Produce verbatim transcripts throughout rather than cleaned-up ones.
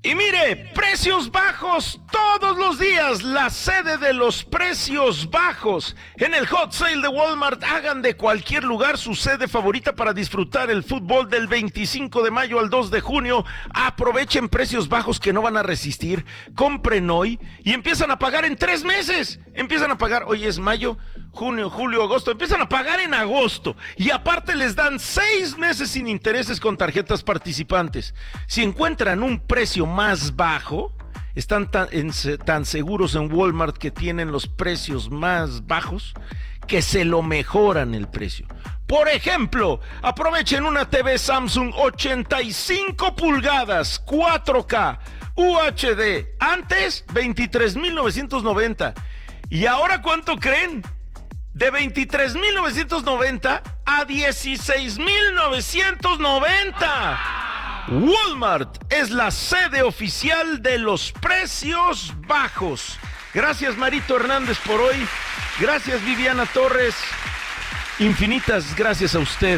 Y mire, precios bajos todos los días, la sede de los precios bajos. En el Hot Sale de Walmart, hagan de cualquier lugar su sede favorita para disfrutar el fútbol del veinticinco de mayo al dos de junio. Aprovechen precios bajos que no van a resistir. Compren hoy y empiezan a pagar en tres meses. Empiezan a pagar, hoy es mayo, junio, julio, agosto. Empiezan a pagar en agosto. Y aparte les dan seis meses sin intereses con tarjetas participantes. Si encuentran un precio más bajo, están tan, en, tan seguros en Walmart que tienen los precios más bajos que se lo mejoran el precio. Por ejemplo, aprovechen una T V Samsung ochenta y cinco pulgadas, cuatro K, U H D, antes veintitrés mil novecientos noventa. ¿Y ahora cuánto creen? De veintitrés mil novecientos noventa a dieciséis mil novecientos noventa. Walmart es la sede oficial de los precios bajos. Gracias, Marito Hernández, por hoy. Gracias, Viviana Torres. Infinitas gracias a usted.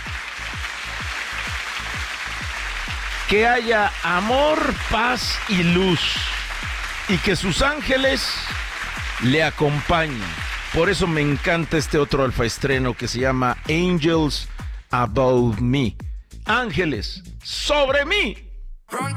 Que haya amor, paz y luz. Y que sus ángeles le acompañen. Por eso me encanta este otro alfaestreno que se llama Angels Above Me. Ángeles sobre mí.